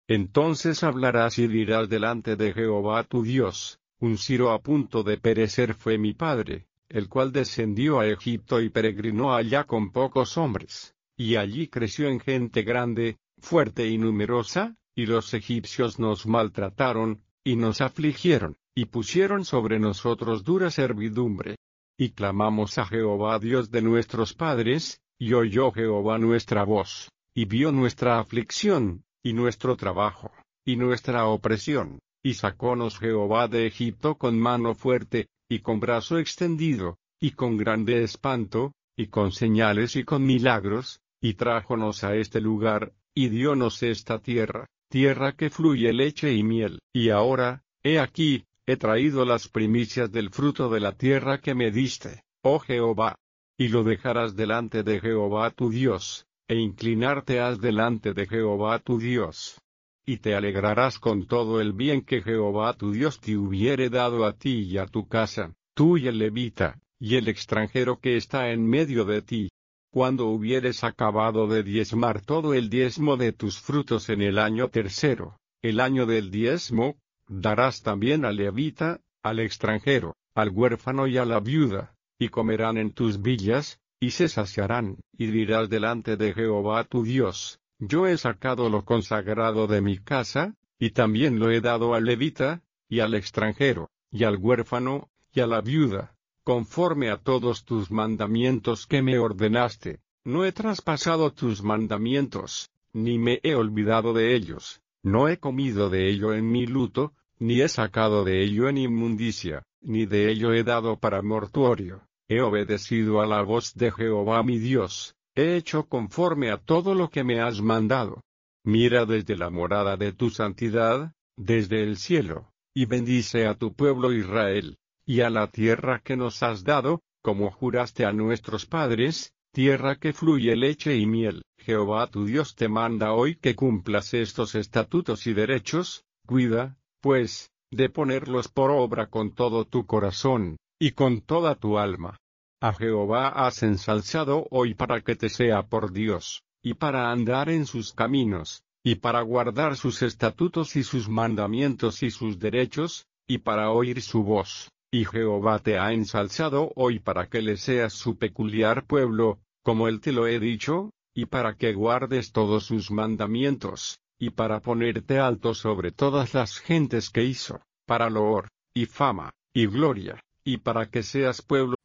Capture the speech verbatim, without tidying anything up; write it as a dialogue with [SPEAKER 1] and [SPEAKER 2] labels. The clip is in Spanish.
[SPEAKER 1] Entonces hablarás y dirás delante de Jehová tu Dios: un Ciro a punto de perecer fue mi padre, el cual descendió a Egipto y peregrinó allá con pocos hombres, y allí creció en gente grande, fuerte y numerosa, y los egipcios nos maltrataron, y nos afligieron, y pusieron sobre nosotros dura servidumbre. Y clamamos a Jehová Dios de nuestros padres, y oyó Jehová nuestra voz, y vio nuestra aflicción, y nuestro trabajo, y nuestra opresión, y sacónos Jehová de Egipto con mano fuerte, y con brazo extendido, y con grande espanto, y con señales y con milagros, y trájonos a este lugar, y diónos esta tierra, tierra que fluye leche y miel. Y ahora, he aquí, he traído las primicias del fruto de la tierra que me diste, oh Jehová. Y lo dejarás delante de Jehová tu Dios, e inclinarte has delante de Jehová tu Dios. Y te alegrarás con todo el bien que Jehová tu Dios te hubiere dado a ti y a tu casa, tú y el levita, y el extranjero que está en medio de ti. Cuando hubieres acabado de diezmar todo el diezmo de tus frutos en el año tercero, el año del diezmo, darás también al levita, al extranjero, al huérfano y a la viuda, y comerán en tus villas, y se saciarán. Y dirás delante de Jehová tu Dios: yo he sacado lo consagrado de mi casa, y también lo he dado al levita, y al extranjero, y al huérfano, y a la viuda, conforme a todos tus mandamientos que me ordenaste. No he traspasado tus mandamientos, ni me he olvidado de ellos. No he comido de ello en mi luto, ni he sacado de ello en inmundicia, ni de ello he dado para mortuorio. He obedecido a la voz de Jehová mi Dios, he hecho conforme a todo lo que me has mandado. Mira desde la morada de tu santidad, desde el cielo, y bendice a tu pueblo Israel, y a la tierra que nos has dado, como juraste a nuestros padres, tierra que fluye leche y miel. Jehová tu Dios te manda hoy que cumplas estos estatutos y derechos. Cuida, pues, de ponerlos por obra con todo tu corazón, y con toda tu alma. A Jehová has ensalzado hoy para que te sea por Dios, y para andar en sus caminos, y para guardar sus estatutos y sus mandamientos y sus derechos, y para oír su voz. Y Jehová te ha ensalzado hoy para que le seas su peculiar pueblo, como él te lo he dicho, y para que guardes todos sus mandamientos, y para ponerte alto sobre todas las gentes que hizo, para loor, y fama, y gloria, y para que seas pueblo